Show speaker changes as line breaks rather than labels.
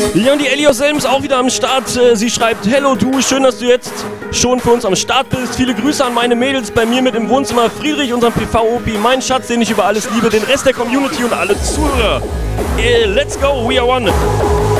Ja, und die Ellie aus Selm ist auch wieder am Start. Sie schreibt, hello du, schön, dass du jetzt schon für uns am Start bist. Viele Grüße an meine Mädels bei mir mit im Wohnzimmer. Friedrich, unseren PV-OP, mein Schatz, den ich über alles liebe, den Rest der Community und alle Zuhörer. Let's go, we are one.